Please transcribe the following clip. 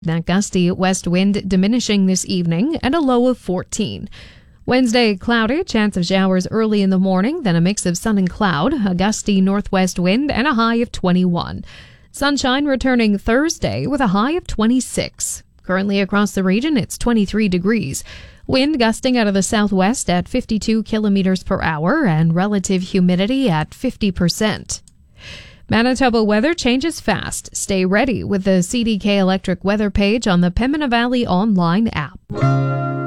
That gusty west wind diminishing this evening and a low of 14. Wednesday, cloudy, chance of showers early in the morning, then a mix of sun and cloud, a gusty northwest wind, and a high of 21. Sunshine returning Thursday with a high of 26. Currently across the region, it's 23 degrees. Wind gusting out of the southwest at 52 kilometers per hour and relative humidity at 50%. Manitoba weather changes fast. Stay ready with the CDK Electric weather page on the Pembina Valley online app.